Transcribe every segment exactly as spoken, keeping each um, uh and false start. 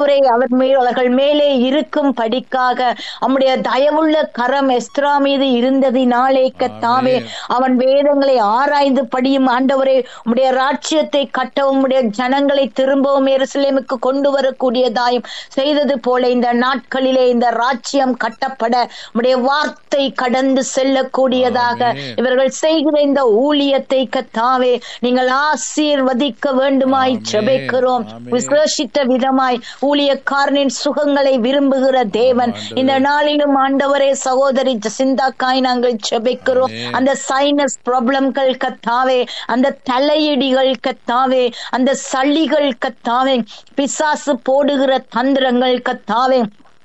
ஆண்டவரே அவர் மேல் அவர்கள் மேலே இருக்கும் படிக்காக அவனுடைய தயவுள்ள கரம் எஸ்திரா மீது இருந்ததினாலே கத்தாவே அவன் வேதங்களை ஆராய்ந்து படியும் ஆண்டவரே உம்முடைய ராஜ்யத்தை கட்டவும் உம்முடைய ஜனங்களை திரும்பவும் எருசலேமுக்கு கொண்டு வரக்கூடியதாயும் செய்தது போல இந்த நாட்களிலே இந்த ராஜ்யம் கட்டப்பட உம்முடைய வார்த்தை கடந்து செல்லக்கூடியதாக இவர்கள் செய்கிற இந்த ஊழியத்தை கத்தாவே நீங்கள் ஆசீர்வதிக்க வேண்டுமாய் ஜெபிக்கிறோம். விசேஷித்த விதமாய் ஊழியக்காரனின் சுகங்களை விரும்புகிற தேவன் இந்த நாளிலும் ஆண்டவரே சகோதரி ஜசிந்தாக்காய் நாங்கள் ஜெபிக்கிறோம். அந்த சைனஸ் ப்ராப்ளம்கள் கத்தாவே, அந்த தலையிடிகள் கத்தாவே, அந்த சளிகள் கத்தாவே, பிசாசு போடுகிற தந்திரங்கள் கத்தாவே,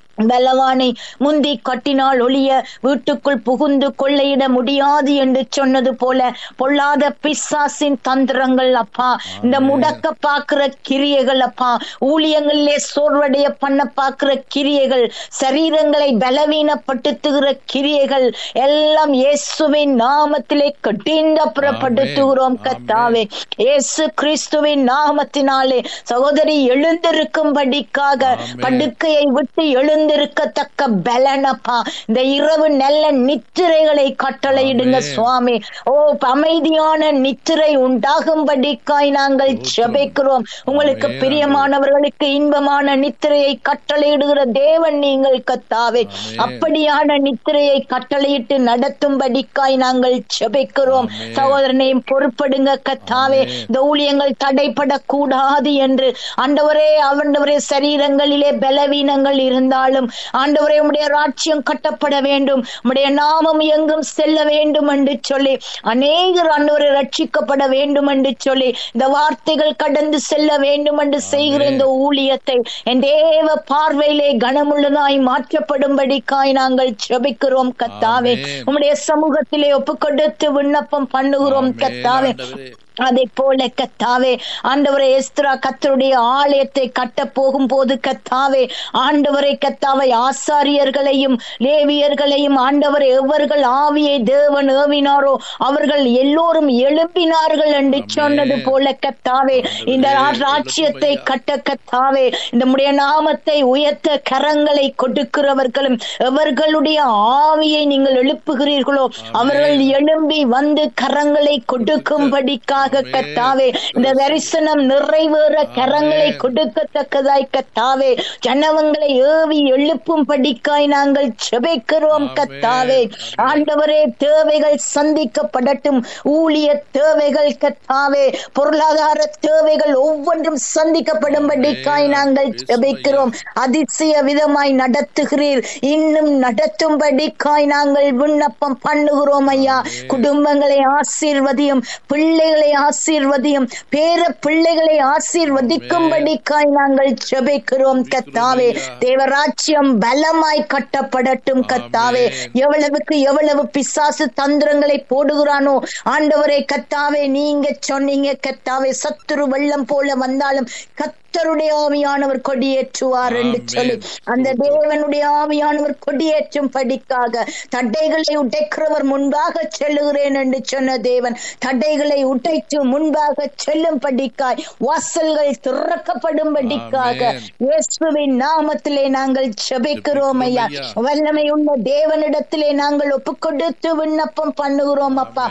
பலவானை முந்தி கட்டினால் ஒளிய வீட்டுக்குள் புகுந்து கொள்ளையிட முடியாது என்று சொன்னது போல பொல்லாத பிசாசின் தந்திரங்கள் அப்பா, இந்த முடக்க பாக்குற கிரியைகள் அப்பா, ஊழியங்களிலே சோர்வடைய பண்ண பாக்குற கிரியைகள், சரீரங்களை பலவீனப்படுத்துகிற கிரியைகள் எல்லாம் இயேசுவின் நாமத்திலே கடிந்தப்புறப்படுத்துகிறோம் கத்தாவே. இயேசு கிறிஸ்துவின் நாமத்தினாலே சகோதரி எழுந்திருக்கும்படிக்காக படுக்கையை விட்டு எழுந்து இருக்கத்தக்க பலனப்பா, இந்த இரவு நல்ல நித்திரைகளை கட்டளையிடுங்க சுவாமி. ஓ அமைதியான நித்திரை உண்டாகும்படிக்காய் நாங்கள் ஜெபிக்கிறோம். உங்களுக்கு பிரியமானவர்களுக்கு இன்பமான நித்திரையை கட்டளையிடுகிற தேவன் நீங்கள் கத்தாவே. அப்படியான நித்திரையை கட்டளையிட்டு நடத்தும்படிக்காய் நாங்கள் ஜெபிக்கிறோம். சகோதரனையும் பொறுப்படுங்க கத்தாவே. இந்த ஊழியங்கள் தடைப்படக்கூடாது என்று ஆண்டவரே ஆண்டவரே சரீரங்களிலே பலவீனங்கள் இருந்தால் ஆண்டவரே உம்முடைய ராஜ்யம் கட்டப்பட வேண்டும், உம்முடைய நாமம் எங்கும் செல்ல வேண்டும் என்று சொல்லி அநேகர் ஆண்டவரை ரட்சிக்கப்பட வேண்டும் என்று சொல்லி இந்த வார்த்தைகள் கடந்து செல்ல வேண்டும் என்று செய்கிற இந்த ஊழியத்தை என் தேவ பார்வையிலே கனமுள்ளதாய் மாற்றப்படும்படிக்காய் நாங்கள் ஜெபிக்கிறோம் கத்தாவே. உம்முடைய சமூகத்திலே ஒப்புக்கொடுத்து விண்ணப்பம் பண்ணுகிறோம் கத்தாவே. அதை போல கத்தாவே ஆண்டவரை எஸ்திரா கர்த்தருடைய ஆலயத்தை கட்ட போகும் போது கத்தாவே ஆண்டவரை கத்தாவை ஆசாரியர்களையும் லேவியர்களையும் ஆண்டவரை எவர்கள் ஆவியை தேவன் ஏவினாரோ அவர்கள் எல்லோரும் எழும்பினார்கள் என்று சொன்னது போல கத்தாவே இந்த ராஜ்யத்தை கட்ட கத்தாவே இந்த நம்முடைய நாமத்தை உயர்த்த கரங்களை கொடுக்கிறவர்களும் எவர்களுடைய ஆவியை நீங்கள் எழுப்புகிறீர்களோ அவர்கள் எழும்பி வந்து கரங்களை கொடுக்கும்படிக்காக கத்தாவே இந்த தரிசனம் நிறைவேற கரங்களை கொடுக்கத்தக்கதாய் கத்தாவே ஜனவங்களை ஏவி எழுப்பும்படிக்காய் நாங்கள் ஜெபிக்கிறோம் கத்தாவே. ஆண்டவரே தேவைகள் சந்திக்கப்படட்டும், ஊழிய தேவைகள் கத்தாவே, பொருளாதார தேவைகள் ஒவ்வொன்றும் சந்திக்கப்படும்படிக்காய் நாங்கள் ஜெபிக்கிறோம். அதிசய விதமாய் நடத்துகிறீர், இன்னும் நடத்தும்படிக்காய் நாங்கள் விண்ணப்பம் பண்ணுகிறோம் ஐயா. குடும்பங்களை ஆசீர்வதியும், பிள்ளைகளை ஆசீர்வதியும், பேர பிள்ளைகளை ஆசீர்வதிக்கும்படிக்காய் நாங்கள் ஜெபிக்கிறோம் கத்தாவே. தேவராஜ்யம் பலமாய் கட்டப்படட்டும் கத்தாவே. எவ்வளவுக்கு எவ்வளவு பிசாசு தந்திரங்களை போடுகிறானோ ஆண்டவரே கத்தாவே நீங்க சொன்னீங்க கத்தாவே, சத்துரு வெள்ளம் போல வந்தாலும் கத் கர்த்தருடைய ஆவியானவர் கொடியேற்றுவார் என்று சொல்லி அந்த தேவனுடைய ஆவியானவர் கொடியேற்றும் படிக்காக தடைகளை உடைக்கிறவர் முன்பாக செல்லுகிறேன் என்று சொன்ன தேவன் தடைகளை உடைத்து முன்பாக செல்லும் படிக்காய் வாசல்கள் திறக்கப்படும்படிக்காக இயேசுவின் நாமத்திலே நாங்கள் ஜெபிக்கிறோம் ஐயா. வல்லமை உள்ள தேவனிடத்திலே நாங்கள் ஒப்புக்கொடுத்து விண்ணப்பம் பண்ணுகிறோம் அப்பா.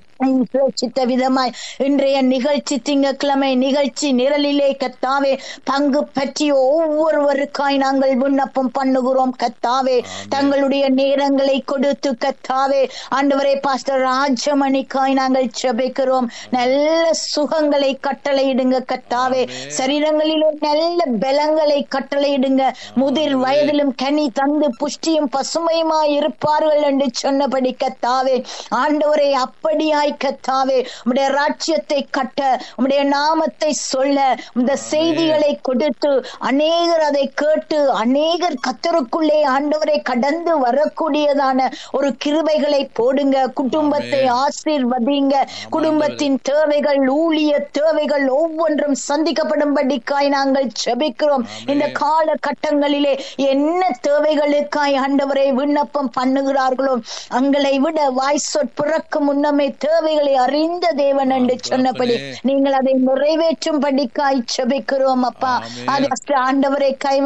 விதமாய் இன்றைய நிகழ்ச்சி திங்கட்கிழமை நிகழ்ச்சி நிரலிலே கத்தாவே பங்கு பற்றி ஒவ்வொருவருக்காய் நாங்கள் விண்ணப்பம் பண்ணுகிறோம் கத்தாவே. தங்களுடைய நேரங்களை கொடுத்து கத்தாவே ஆண்டவரே பாஸ்டர் ராஜமணிக்காய் நாங்கள் ஜெபிக்கிறோம். நல்ல சுகங்களை கட்டளையிடுங்க கத்தாவே, சரீரங்களிலே நல்ல பலங்களை கட்டளையிடுங்க. முதிர் வயதிலும் கனி தந்து புஷ்டியும் பசுமையுமாய் இருப்பார்கள் என்று சொன்னபடி கத்தாவே ஆண்டவரை அப்படியாய் கத்தாவே உம்முடைய ராஜ்யத்தை கட்ட உம்முடைய நாமத்தை சொல்ல இந்த செய்திகளை கொடுத்து அநேகர் அதை கேட்டு அநேகர் கர்த்தருக்குள்ளே ஆண்டவரை கடந்து வரக்கூடியதான ஒரு கிருபைகளை போடுங்க. குடும்பத்தை ஆசீர்வதிங்க. குடும்பத்தின் தேவைகள் ஊழிய தேவைகள் ஒவ்வொன்றும் சந்திக்கப்படும்படிக்காய் நாங்கள் ஜெபிக்கிறோம். இந்த கால கட்டங்களிலே என்ன தேவைகளுக்காய் ஆண்டவரை விண்ணப்பம் பண்ணுகிறார்களோ அங்களை விட வாய் சொற்பிறக்கு முன்னமே தேவைகளை அறிந்த தேவன் என்று சொன்னபடி நீங்கள் அதை நிறைவேற்றும் படிக்காய் ஜெபிக்கிறோம் அப்பா. அது ஆண்டவரை கை